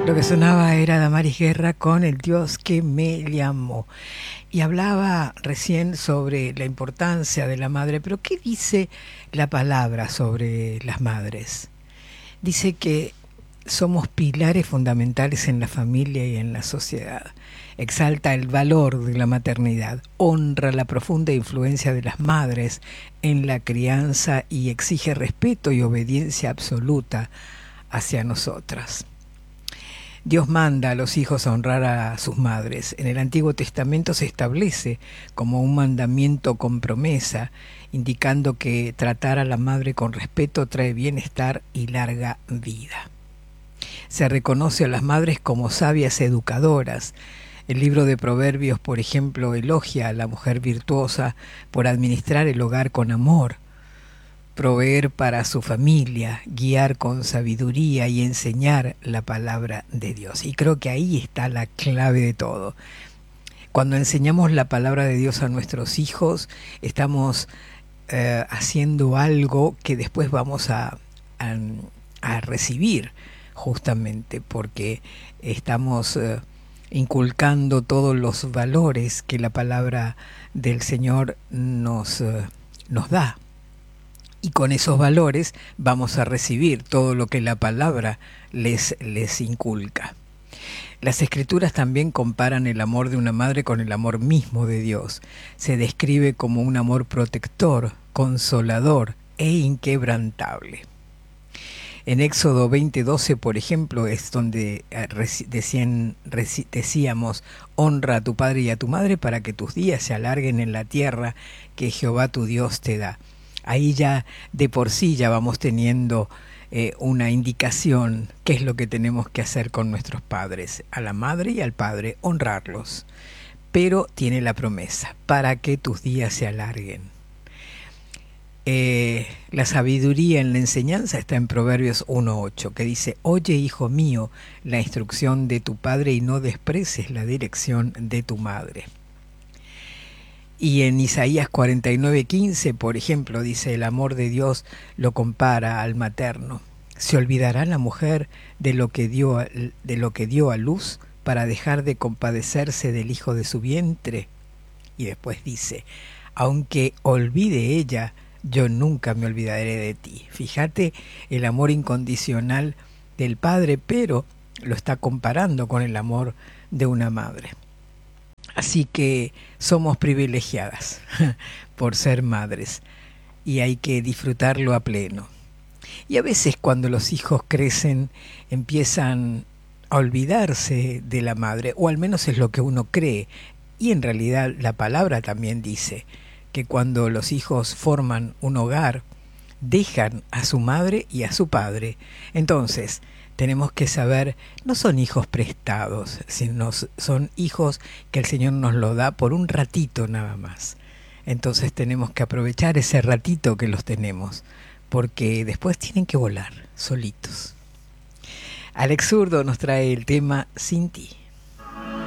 Lo que sonaba era Damaris Guerra con El Dios que me llamó. Y hablaba recién sobre la importancia de la madre, pero ¿qué dice la palabra sobre las madres? Dice que somos pilares fundamentales en la familia y en la sociedad. Exalta el valor de la maternidad, honra la profunda influencia de las madres en la crianza y exige respeto y obediencia absoluta hacia nosotras. Dios manda a los hijos a honrar a sus madres. En el Antiguo Testamento se establece como un mandamiento con promesa, indicando que tratar a la madre con respeto trae bienestar y larga vida. Se reconoce a las madres como sabias educadoras. El libro de Proverbios, por ejemplo, elogia a la mujer virtuosa por administrar el hogar con amor, proveer para su familia, guiar con sabiduría y enseñar la palabra de Dios. Y creo que ahí está la clave de todo. Cuando enseñamos la palabra de Dios a nuestros hijos, estamos haciendo algo que después vamos a recibir, justamente porque estamos inculcando todos los valores que la palabra del Señor nos da. Y con esos valores vamos a recibir todo lo que la palabra les inculca. Las Escrituras también comparan el amor de una madre con el amor mismo de Dios. Se describe como un amor protector, consolador e inquebrantable. En Éxodo 20:12, por ejemplo, es donde decíamos, honra a tu padre y a tu madre para que tus días se alarguen en la tierra que Jehová tu Dios te da. Ahí ya de por sí ya vamos teniendo una indicación qué es lo que tenemos que hacer con nuestros padres, a la madre y al padre, honrarlos. Pero tiene la promesa, para que tus días se alarguen. La sabiduría en la enseñanza está en Proverbios 1:8, que dice, oye, hijo mío, la instrucción de tu padre y no desprecies la dirección de tu madre. Y en Isaías 49:15, por ejemplo, dice, el amor de Dios lo compara al materno. ¿Se olvidará la mujer de lo que dio a luz para dejar de compadecerse del hijo de su vientre? Y después dice, aunque olvide ella, yo nunca me olvidaré de ti. Fíjate el amor incondicional del padre, pero lo está comparando con el amor de una madre. Así que somos privilegiadas por ser madres y hay que disfrutarlo a pleno. Y a veces cuando los hijos crecen empiezan a olvidarse de la madre, o al menos es lo que uno cree. Y en realidad la palabra también dice que cuando los hijos forman un hogar, dejan a su madre y a su padre. Entonces, tenemos que saber, no son hijos prestados, sino son hijos que el Señor nos lo da por un ratito nada más. Entonces tenemos que aprovechar ese ratito que los tenemos, porque después tienen que volar solitos. Alex Zurdo nos trae el tema Sin ti.